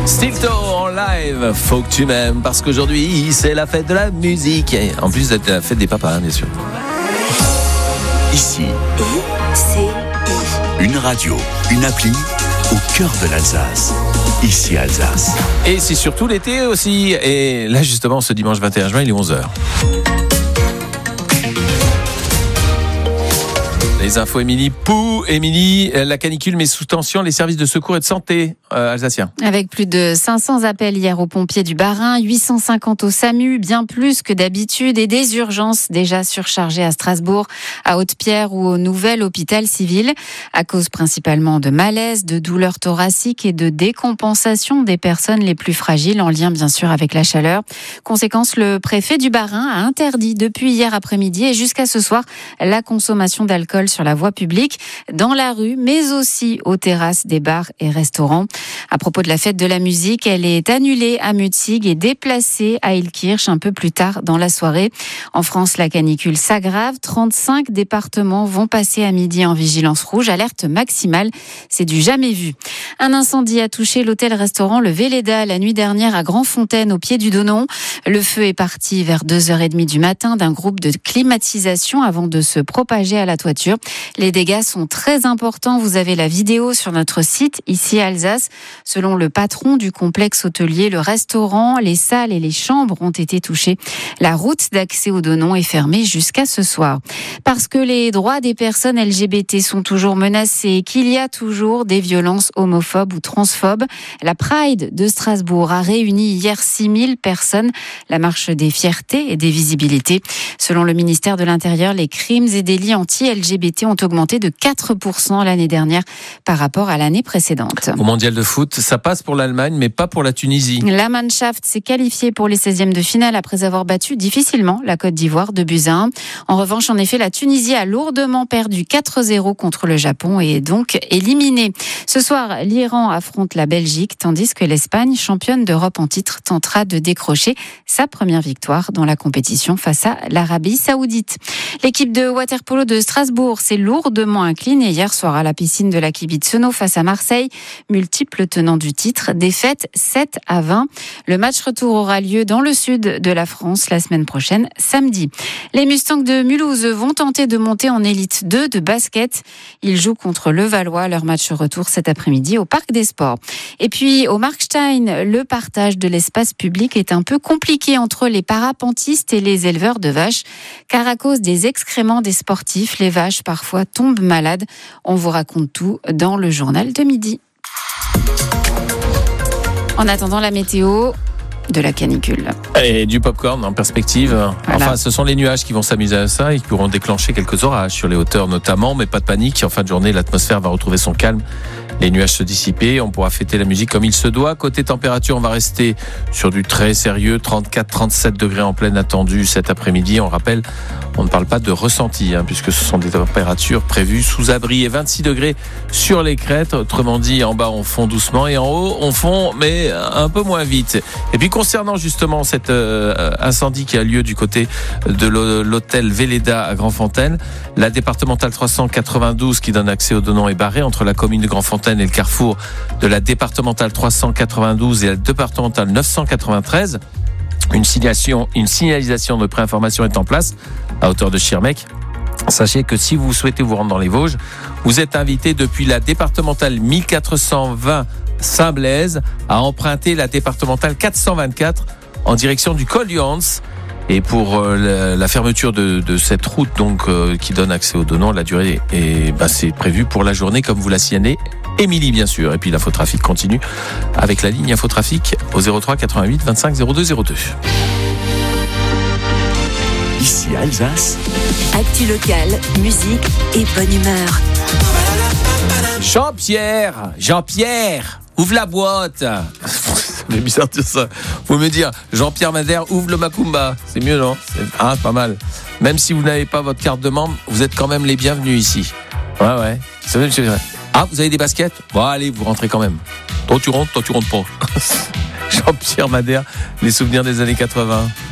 Stilto en live, faut que tu m'aimes, parce qu'aujourd'hui c'est la fête de la musique. Et en plus d'être la fête des papas, bien sûr. Ici, une radio, une appli au cœur de l'Alsace. Ici Alsace. Et c'est surtout l'été aussi. Et là justement, ce dimanche 21 juin, il est 11h. Les infos, Émilie. Émilie, la canicule met sous tension les services de secours et de santé alsaciens. Avec plus de 500 appels hier aux pompiers du Bas-Rhin, 850 au SAMU, bien plus que d'habitude, et des urgences déjà surchargées à Strasbourg, à Haute-Pierre ou au nouvel hôpital civil, à cause principalement de malaise, de douleurs thoraciques et de décompensation des personnes les plus fragiles, en lien bien sûr avec la chaleur. Conséquence, le préfet du Bas-Rhin a interdit depuis hier après-midi et jusqu'à ce soir la consommation d'alcool sur la voie publique, dans la rue, mais aussi aux terrasses des bars et restaurants. À propos de la fête de la musique, elle est annulée à Mutzig et déplacée à Illkirch un peu plus tard dans la soirée. En France, la canicule s'aggrave. 35 départements vont passer à midi en vigilance rouge, alerte maximale. C'est du jamais vu. Un incendie a touché l'hôtel-restaurant Le Véleda la nuit dernière à Grandfontaine, au pied du Donon. Le feu est parti vers 2h30 du matin d'un groupe de climatisation avant de se propager à la toiture. Les dégâts sont très importants. Vous avez la vidéo sur notre site, ici à Alsace. Selon le patron du complexe hôtelier, le restaurant, les salles et les chambres ont été touchés. La route d'accès au Donon est fermée jusqu'à ce soir. Parce que les droits des personnes LGBT sont toujours menacés et qu'il y a toujours des violences homophobes ou transphobes, la Pride de Strasbourg a réuni hier 6000 personnes. La marche des fiertés et des visibilités. Selon le ministère de l'Intérieur, les crimes et délits anti-LGBT ont augmenté de 4% l'année dernière par rapport à l'année précédente. Au mondial de foot, ça passe pour l'Allemagne, mais pas pour la Tunisie. La Mannschaft s'est qualifiée pour les 16e de finale après avoir battu difficilement la Côte d'Ivoire 2-1. En revanche, en effet, la Tunisie a lourdement perdu 4-0 contre le Japon et est donc éliminée. Ce soir, l'Iran affronte la Belgique, tandis que l'Espagne, championne d'Europe en titre, tentera de décrocher sa première victoire dans la compétition face à l'Arabie Saoudite. L'équipe de water-polo de Strasbourg s'est lourdement inclinée hier soir à la piscine de la Kibitsono face à Marseille. Multiples tenants du titre, défaite 7-20. Le match retour aura lieu dans le sud de la France la semaine prochaine, samedi. Les Mustangs de Mulhouse vont tenter de monter en élite 2 de basket. Ils jouent contre Levallois, leur match retour cet après-midi au Parc des Sports. Et puis au Markstein, le partage de l'espace public est un peu compliqué entre les parapentistes et les éleveurs de vaches, car à cause des excréments des sportifs, les vaches parfois tombent malades. On vous raconte tout dans le journal de midi. En attendant la météo de la canicule. Et du popcorn en perspective. Voilà. Enfin, ce sont les nuages qui vont s'amuser à ça et qui pourront déclencher quelques orages sur les hauteurs notamment, mais pas de panique. En fin de journée, l'atmosphère va retrouver son calme. Les nuages se dissiper, on pourra fêter la musique comme il se doit. Côté température, on va rester sur du très sérieux, 34-37 degrés en pleine attendue cet après-midi. On rappelle, on ne parle pas de ressenti, puisque ce sont des températures prévues sous abri, et 26 degrés sur les crêtes. Autrement dit, en bas, on fond doucement et en haut, on fond, mais un peu moins vite. Et puis, concernant justement cet incendie qui a lieu du côté de l'hôtel Véleda à Grandfontaine, la départementale 392 qui donne accès au Donon est barrée entre la commune de Grandfontaine et le carrefour de la départementale 392 et la départementale 993. Une signalisation de préinformation est en place à hauteur de Schirmeck. Sachez que si vous souhaitez vous rendre dans les Vosges, vous êtes invité depuis la départementale 1420 Saint-Blaise à emprunter la départementale 424 en direction du col du Hans. Et pour la fermeture de cette route donc qui donne accès au Donon, la durée c'est prévu pour la journée comme vous la signalez, Émilie bien sûr. Et puis l'infotrafic continue avec la ligne infotrafic au 03 88 25 02 02. Ici Alsace. Actu locale, musique et bonne humeur. Jean-Pierre, ouvre la boîte. C'est bizarre de dire ça. Faut me dire, Jean-Pierre Madère, ouvre le Macumba. C'est mieux, non? C'est pas mal. Même si vous n'avez pas votre carte de membre, vous êtes quand même les bienvenus ici. Ouais. C'est vrai. Ah, vous avez des baskets? Bon, allez, vous rentrez quand même. Toi, tu rentres pas. Jean-Pierre Madère, les souvenirs des années 80.